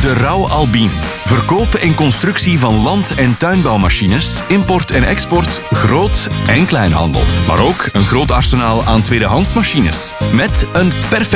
De Rauw Albien. Verkoop en constructie van land- en tuinbouwmachines, import en export, groot- en kleinhandel. Maar ook een groot arsenaal aan tweedehands machines. Met een perfect